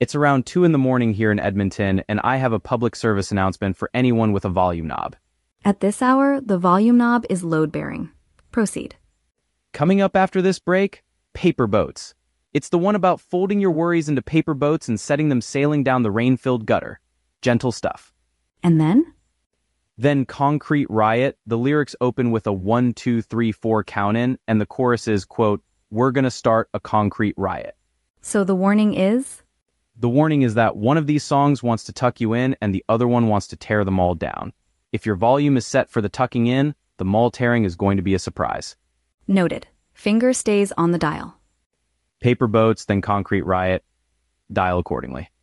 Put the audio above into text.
It's around 2 in the morning here in Edmonton, and I have a public service announcement for anyone with a volume knob. At this hour, the volume knob is load-bearing. Proceed. Coming up after this break, paper boats. It's the one about folding your worries into paper boats and setting them sailing down the rain-filled gutter. Gentle stuff. And then? Then Concrete Riot. The lyrics open with a 1, 2, 3, 4 count-in, and the chorus is, quote, "We're gonna start a concrete riot." So the warning is? The warning is that one of these songs wants to tuck you in and the other one wants to tear them all down. If your volume is set for the tucking in, the mall tearing is going to be a surprise. Noted. Finger stays on the dial. Paper boats, then Concrete Riot. Dial accordingly.